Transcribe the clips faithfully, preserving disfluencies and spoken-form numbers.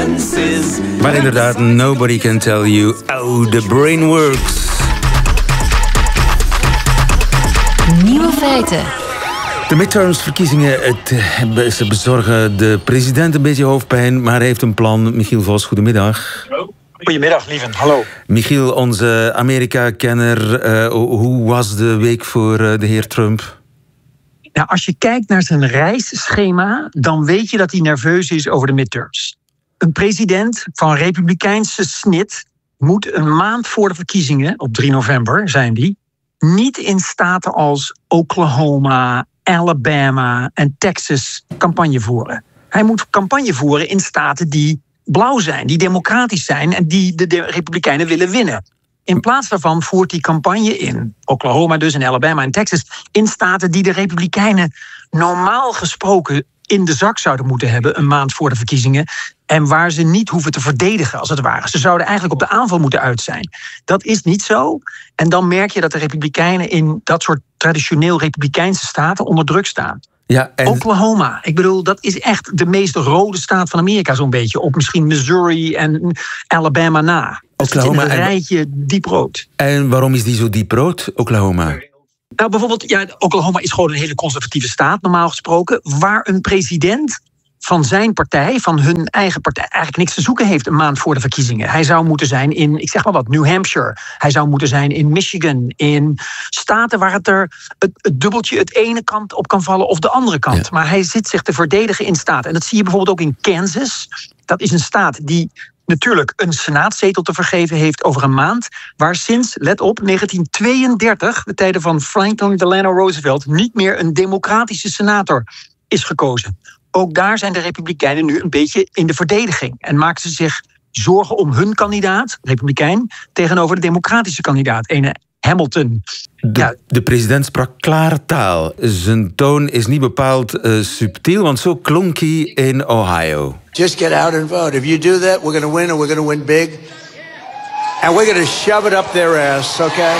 senses. Maar inderdaad, nobody can tell you how the brain works. Nieuwe feiten. De midtermsverkiezingen, het, ze bezorgen de president een beetje hoofdpijn, maar hij heeft een plan. Michiel Vos, goedemiddag. Goedemiddag, lieven. Hallo. Michiel, onze Amerika-kenner, uh, hoe was de week voor uh, de heer Trump? Nou, als je kijkt naar zijn reisschema, dan weet je dat hij nerveus is over de midterms. Een president van republikeinse snit moet een maand voor de verkiezingen, op drie november zijn die, niet in staten als Oklahoma, Alabama en Texas campagne voeren. Hij moet campagne voeren in staten die blauw zijn, die democratisch zijn en die de, de Republikeinen willen winnen. In plaats daarvan voert hij campagne in Oklahoma dus en Alabama en Texas in staten die de Republikeinen normaal gesproken in de zak zouden moeten hebben een maand voor de verkiezingen en waar ze niet hoeven te verdedigen als het ware. Ze zouden eigenlijk op de aanval moeten uit zijn. Dat is niet zo. En dan merk je dat de Republikeinen in dat soort traditioneel Republikeinse staten onder druk staan. Ja, en Oklahoma, ik bedoel, dat is echt de meest rode staat van Amerika zo'n beetje. Op misschien Missouri en Alabama na. Oklahoma een rijtje diep rood. En waarom is die zo diep rood, Oklahoma? Nou, bijvoorbeeld, ja, Oklahoma is gewoon een hele conservatieve staat, normaal gesproken, waar een president van zijn partij, van hun eigen partij, eigenlijk niks te zoeken heeft een maand voor de verkiezingen. Hij zou moeten zijn in, ik zeg maar wat, New Hampshire. Hij zou moeten zijn in Michigan, in staten waar het er het, het dubbeltje het ene kant op kan vallen of de andere kant. Ja. Maar hij zit zich te verdedigen in staten. En dat zie je bijvoorbeeld ook in Kansas. Dat is een staat die natuurlijk een senaatzetel te vergeven heeft over een maand, waar sinds, let op, negentien tweeëndertig, de tijden van Franklin Delano Roosevelt, niet meer een democratische senator is gekozen. Ook daar zijn de Republikeinen nu een beetje in de verdediging en maken ze zich zorgen om hun kandidaat, Republikein, tegenover de democratische kandidaat, ene Hamilton. De, ja. de president sprak klare taal. Zijn toon is niet bepaald uh, subtiel, want zo klonk hij in Ohio. Just get out and vote. If you do that, we're going to win and we're going to win big. And we're going to shove it up their ass, okay?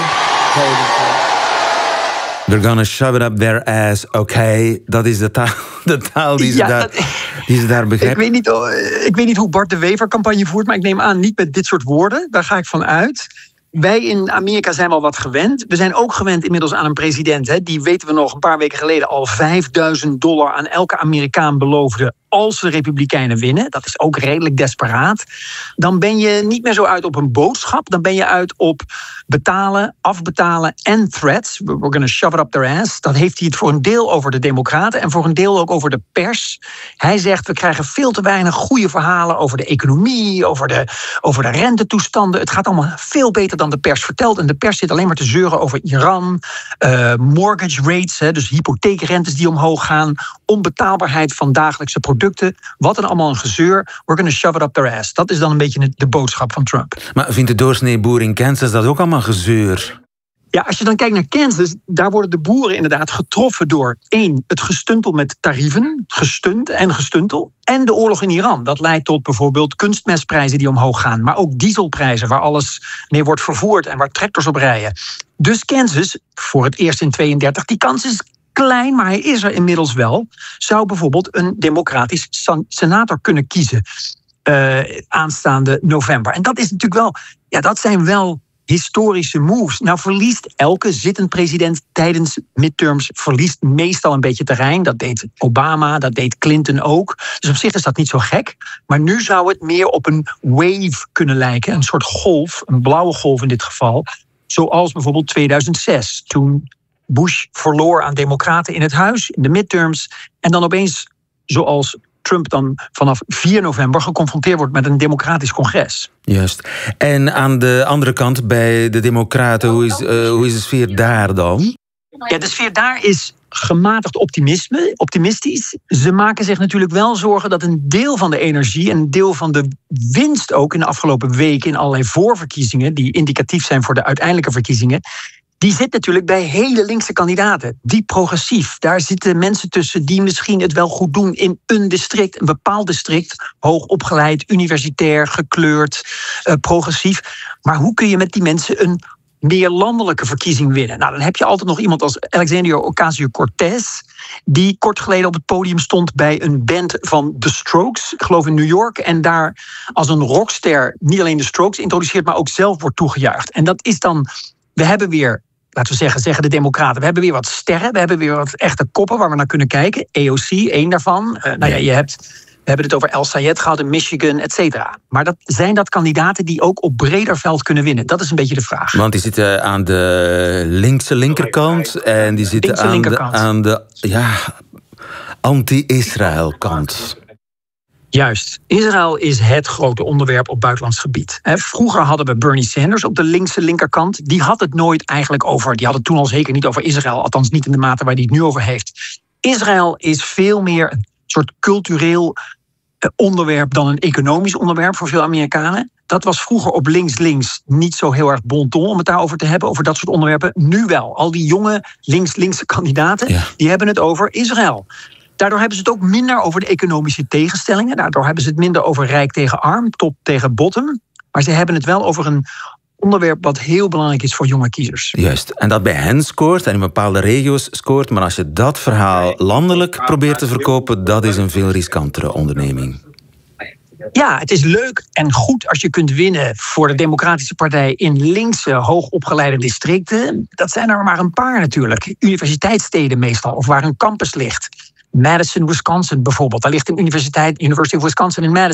They're gonna shove it up their ass, oké. Okay. Dat is de taal, de taal die, ze ja, daar, dat, die ze daar begrijpen. Ik weet, niet, ik weet niet hoe Bart de Wever campagne voert, maar ik neem aan niet met dit soort woorden. Daar ga ik van uit. Wij in Amerika zijn wel wat gewend. We zijn ook gewend inmiddels aan een president, hè, die weten we nog een paar weken geleden al vijfduizend dollar aan elke Amerikaan beloofde als de Republikeinen winnen. Dat is ook redelijk desperaat. Dan ben je niet meer zo uit op een boodschap. Dan ben je uit op betalen, afbetalen en threats. We're gonna shove it up their ass. Dan heeft hij het voor een deel over de Democraten en voor een deel ook over de pers. Hij zegt, we krijgen veel te weinig goede verhalen over de economie, over de, over de rentetoestanden. Het gaat allemaal veel beter dan de pers vertelt. En de pers zit alleen maar te zeuren over Iran, uh, mortgage rates, hè, dus hypotheekrentes die omhoog gaan, onbetaalbaarheid van dagelijkse producten. Wat en allemaal een gezeur. We're gonna shove it up their ass. Dat is dan een beetje de boodschap van Trump. Maar vindt de doorsnee boer in Kansas dat ook allemaal gezeur? Ja, als je dan kijkt naar Kansas, daar worden de boeren inderdaad getroffen door één, het gestuntel met tarieven, gestunt en gestuntel, en de oorlog in Iran. Dat leidt tot bijvoorbeeld kunstmestprijzen die omhoog gaan, maar ook dieselprijzen waar alles mee wordt vervoerd en waar tractors op rijden. Dus Kansas, voor het eerst in tweeëndertig, die kans is klein, maar hij is er inmiddels wel, zou bijvoorbeeld een democratisch senator kunnen kiezen uh, aanstaande november. En dat is natuurlijk wel, ja, dat zijn wel historische moves. Nou verliest elke zittend president tijdens midterms verliest meestal een beetje terrein. Dat deed Obama, dat deed Clinton ook. Dus op zich is dat niet zo gek. Maar nu zou het meer op een wave kunnen lijken. Een soort golf, een blauwe golf in dit geval. Zoals bijvoorbeeld tweeduizend zes, toen Bush verloor aan democraten in het huis, in de midterms. En dan opeens, zoals Trump dan vanaf vier november geconfronteerd wordt met een democratisch congres. Juist. En aan de andere kant, bij de democraten, hoe is, uh, hoe is de sfeer daar dan? Ja, de sfeer daar is gematigd optimisme, optimistisch. Ze maken zich natuurlijk wel zorgen dat een deel van de energie en een deel van de winst ook in de afgelopen weken in allerlei voorverkiezingen, die indicatief zijn voor de uiteindelijke verkiezingen, die zit natuurlijk bij hele linkse kandidaten. Diep progressief. Daar zitten mensen tussen die misschien het wel goed doen in een district, een bepaald district. Hoog opgeleid, universitair, gekleurd, uh, progressief. Maar hoe kun je met die mensen een meer landelijke verkiezing winnen. Nou, dan heb je altijd nog iemand als Alexandria Ocasio-Cortez, die kort geleden op het podium stond bij een band van The Strokes, ik geloof in New York, en daar als een rockster niet alleen The Strokes introduceert, maar ook zelf wordt toegejuicht. En dat is dan, we hebben weer, laten we zeggen, zeggen de Democraten, we hebben weer wat sterren, we hebben weer wat echte koppen waar we naar kunnen kijken. A O C, één daarvan. Uh, nou ja, je hebt... We hebben het over El Sayed gehad in Michigan, et cetera. Maar dat, zijn dat kandidaten die ook op breder veld kunnen winnen? Dat is een beetje de vraag. Want die zitten aan de linkse linkerkant en die zitten aan de, aan de ja, anti-Israël kant. Juist. Israël is het grote onderwerp op buitenlands gebied. Vroeger hadden we Bernie Sanders op de linkse linkerkant. Die had het nooit eigenlijk over, die had het toen al zeker niet over Israël. Althans niet in de mate waar hij het nu over heeft. Israël is veel meer een soort cultureel onderwerp dan een economisch onderwerp voor veel Amerikanen. Dat was vroeger op links-links niet zo heel erg bon ton om het daarover te hebben, over dat soort onderwerpen. Nu wel. Al die jonge links-linkse kandidaten, ja. die hebben het over Israël. Daardoor hebben ze het ook minder over de economische tegenstellingen. Daardoor hebben ze het minder over rijk tegen arm, top tegen bottom. Maar ze hebben het wel over een onderwerp wat heel belangrijk is voor jonge kiezers. Juist, en dat bij hen scoort en in bepaalde regio's scoort. Maar als je dat verhaal landelijk probeert te verkopen, dat is een veel riskantere onderneming. Ja, het is leuk en goed als je kunt winnen voor de Democratische Partij in linkse, hoogopgeleide districten. Dat zijn er maar een paar natuurlijk. Universiteitssteden meestal, of waar een campus ligt. Madison, Wisconsin bijvoorbeeld. Daar ligt een universiteit, University of Wisconsin in Madison.